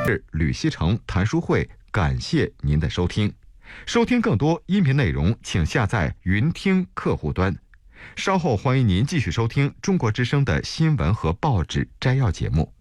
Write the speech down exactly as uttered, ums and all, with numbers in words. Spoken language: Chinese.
是吕锡成谈书会，感谢您的收听。收听更多音频内容，请下载云听客户端。稍后欢迎您继续收听中国之声的新闻和报纸摘要节目。